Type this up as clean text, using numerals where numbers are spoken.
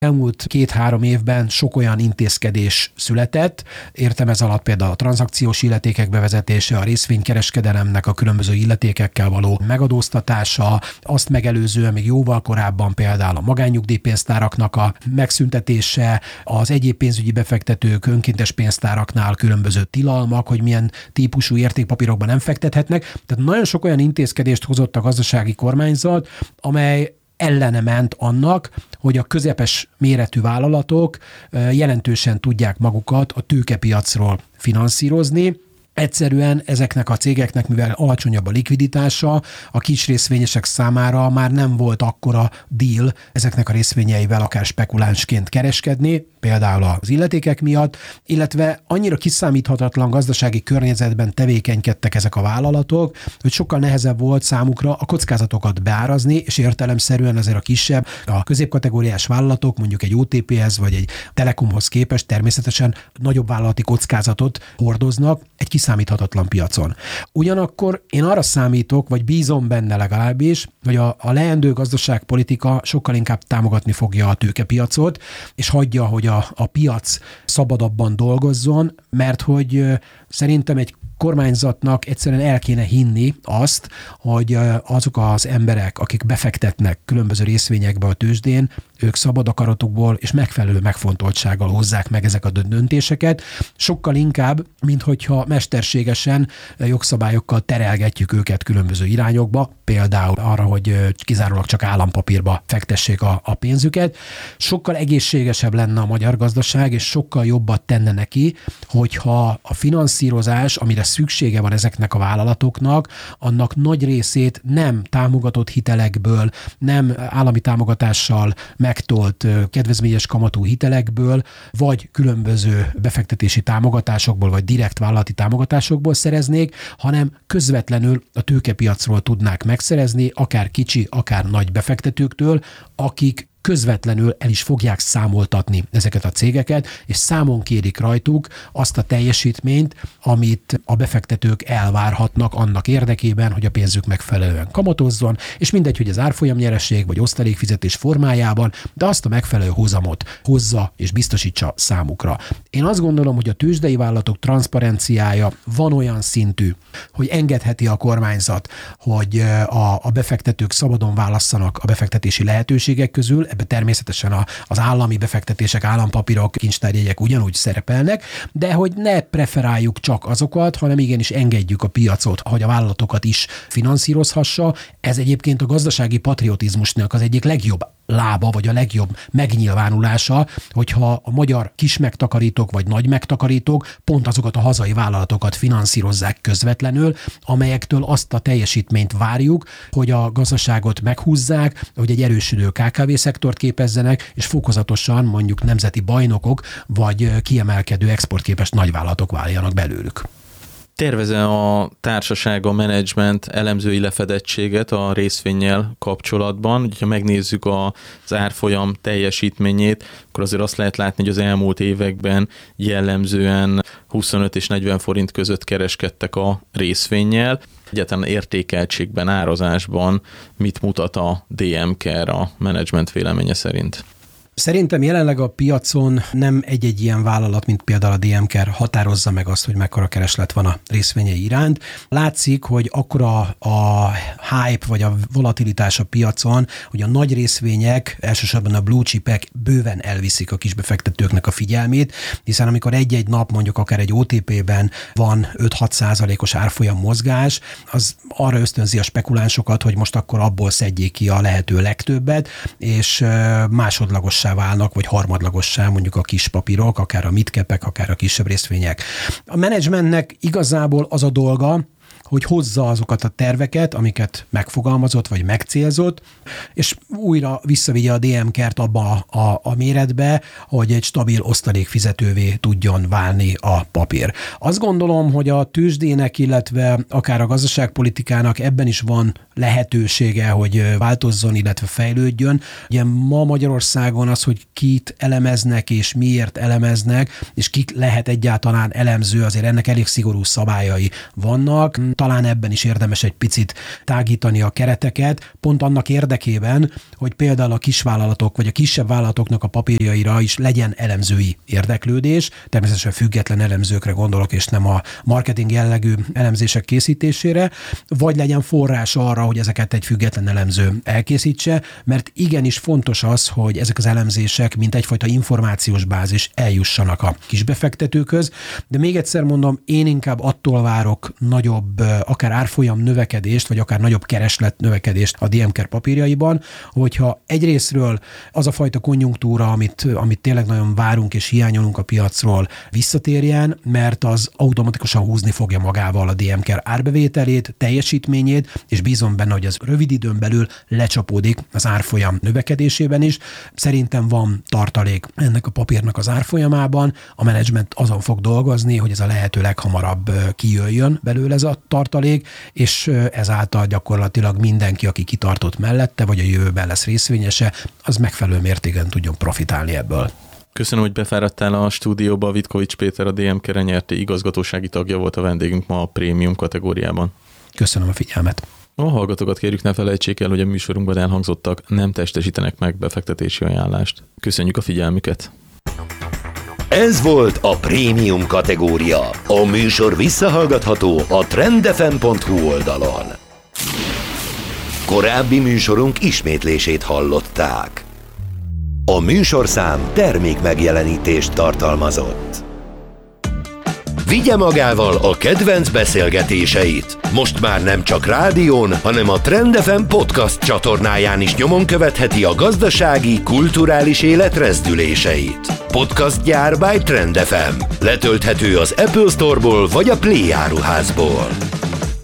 elmúlt 2-3 évben sok olyan intézkedés született. Értem ez alatt például a tranzakciós illetékek bevezetése, a részvénykereskedelemnek a különböző illetékekkel való megadóztatása, azt megelőzően még jóval korábban például a magánnyugdíjpénztáraknak a megszüntetése, az egyéb pénzügyi befektetők, önkéntes pénztáraknál különböző tilalmak, hogy milyen típusú értékpapírokban nem fektethetnek. Tehát nagyon sok olyan intézkedést hozott a gazdasági kormányzat, amely ellene ment annak, hogy a közepes méretű vállalatok jelentősen tudják magukat a tőkepiacról finanszírozni. Egyszerűen ezeknek a cégeknek, mivel alacsonyabb a likviditása, a kis részvényesek számára már nem volt akkora deal ezeknek a részvényeivel akár spekulánsként kereskedni, például az illetékek miatt, illetve annyira kiszámíthatatlan gazdasági környezetben tevékenykedtek ezek a vállalatok, hogy sokkal nehezebb volt számukra a kockázatokat beárazni, és értelemszerűen azért a kisebb, a középkategóriás vállalatok, mondjuk egy OTP-hez vagy egy Telekomhoz képest természetesen nagyobb vállalati kockázatot hordoznak egy kiszámíthatatlan piacon. Ugyanakkor én arra számítok, vagy bízom benne legalábbis, hogy a leendő gazdaságpolitika sokkal inkább támogatni fogja a tőkepiacot, és hagyja, hogy a piac szabadabban dolgozzon, mert hogy szerintem egy kormányzatnak egyszerűen el kéne hinni azt, hogy azok az emberek, akik befektetnek különböző részvényekbe a tőzsdén, ők szabad akaratukból és megfelelő megfontoltsággal hozzák meg ezek a döntéseket, sokkal inkább, mint hogyha mesterségesen jogszabályokkal terelgetjük őket különböző irányokba, például arra, hogy kizárólag csak állampapírba fektessék a pénzüket. Sokkal egészségesebb lenne a magyar gazdaság, és sokkal jobbat tenne neki, hogyha a finanszírozás, amire szüksége van ezeknek a vállalatoknak, annak nagy részét nem támogatott hitelekből, nem állami támogatással megtolt kedvezményes kamatú hitelekből, vagy különböző befektetési támogatásokból, vagy direkt vállalati támogatásokból szereznék, hanem közvetlenül a tőkepiacról tudnák megszerezni, akár kicsi, akár nagy befektetőktől, akik közvetlenül el is fogják számoltatni ezeket a cégeket, és számon kérik rajtuk azt a teljesítményt, amit a befektetők elvárhatnak annak érdekében, hogy a pénzük megfelelően kamatozzon, és mindegy, hogy az árfolyamnyeresség vagy osztalékfizetés formájában, de azt a megfelelő hozamot hozza és biztosítsa számukra. Én azt gondolom, hogy a tőzsdei vállalatok transzparenciája van olyan szintű, hogy engedheti a kormányzat, hogy a befektetők szabadon válasszanak a befektetési lehetőségek közül. Ebben természetesen az állami befektetések, állampapírok, kincstárjegyek ugyanúgy szerepelnek, de hogy ne preferáljuk csak azokat, hanem igenis engedjük a piacot, hogy a vállalatokat is finanszírozhassa. Ez egyébként a gazdasági patriotizmusnak az egyik legjobb lába, vagy a legjobb megnyilvánulása, hogyha a magyar kis megtakarítók, vagy nagy megtakarítók pont azokat a hazai vállalatokat finanszírozzák közvetlenül, amelyektől azt a teljesítményt várjuk, hogy a gazdaságot meghúzzák, hogy egy erősödő KKV-szektort képezzenek, és fokozatosan mondjuk nemzeti bajnokok, vagy kiemelkedő exportképes nagyvállalatok váljanak belőlük. Tervez-e a társaság, a menedzsment elemzői lefedettséget a részvénnyel kapcsolatban? Ha megnézzük az árfolyam teljesítményét, akkor azért azt lehet látni, hogy az elmúlt években jellemzően 25 és 40 forint között kereskedtek a részvénnyel. Egyáltalán értékeltségben, árazásban mit mutat a DMKR a menedzsment véleménye szerint? Szerintem jelenleg a piacon nem egy-egy ilyen vállalat, mint például a DMKR határozza meg azt, hogy mekkora kereslet van a részvényei iránt. Látszik, hogy akkora a hype vagy a volatilitás a piacon, hogy a nagy részvények, elsősorban a blue chipek bőven elviszik a kisbefektetőknek a figyelmét, hiszen amikor egy-egy nap mondjuk akár egy OTP-ben van 5-6%-os árfolyam mozgás, az arra ösztönzi a spekulánsokat, hogy most akkor abból szedjék ki a lehető legtöbbet, és másodlagossá válnak, vagy harmadlagossá mondjuk a kis papírok, akár a midcapek, akár a kisebb részvények. A menedzsmentnek igazából az a dolga, hogy hozza azokat a terveket, amiket megfogalmazott, vagy megcélzott, és újra visszavigye a DMKR-t abba a méretbe, hogy egy stabil osztalékfizetővé tudjon válni a papír. Azt gondolom, hogy a tőzsdének, illetve akár a gazdaságpolitikának ebben is van lehetősége, hogy változzon, illetve fejlődjön. Ugye ma Magyarországon az, hogy kit elemeznek és miért elemeznek, és kik lehet egyáltalán elemző, azért ennek elég szigorú szabályai vannak. Talán ebben is érdemes egy picit tágítani a kereteket, pont annak érdekében, hogy például a kisvállalatok vagy a kisebb vállalatoknak a papírjaira is legyen elemzői érdeklődés. Természetesen független elemzőkre gondolok, és nem a marketing jellegű elemzések készítésére, vagy legyen forrás arra, hogy ezeket egy független elemző elkészítse, mert igenis fontos az, hogy ezek az elemzések, mint egyfajta információs bázis eljussanak a kisbefektetőkhöz. De még egyszer mondom, én inkább attól várok nagyobb, akár árfolyam növekedést, vagy akár nagyobb kereslet növekedést a DMCare papírjaiban, hogyha egyrészről az a fajta konjunktúra, amit tényleg nagyon várunk és hiányolunk a piacról, visszatérjen, mert az automatikusan húzni fogja magával a DMCare árbevételét, teljesítményét, és bízom benne, hogy az rövid időn belül lecsapódik az árfolyam növekedésében is. Szerintem van tartalék ennek a papírnak az árfolyamában, a menedzsment azon fog dolgozni, hogy ez a lehető leghamarabb kijöjjön belőle ez a tartalék, és ezáltal gyakorlatilag mindenki, aki kitartott mellette, vagy a jövőben lesz részvényese, az megfelelő mértékben tudjon profitálni ebből. Köszönöm, hogy befáradtál a stúdióba. Vitkovics Péter, a DMCare nyerti igazgatósági tagja volt a vendégünk ma a prémium kategóriában. Köszönöm a figyelmet. A hallgatókat kérjük, ne felejtsék el, hogy a műsorunkban elhangzottak nem testesítenek meg befektetési ajánlást. Köszönjük a figyelmüket! Ez volt a prémium kategória. A műsor visszahallgatható a trendfm.hu oldalon. Korábbi műsorunk ismétlését hallották. A műsorszám termék megjelenítést tartalmazott. Vigye magával a kedvenc beszélgetéseit. Most már nem csak rádión, hanem a Trend FM podcast csatornáján is nyomon követheti a gazdasági, kulturális élet rezdüléseit. Podcast gyár by Trend FM. Letölthető az Apple Store-ból vagy a Play áruházból.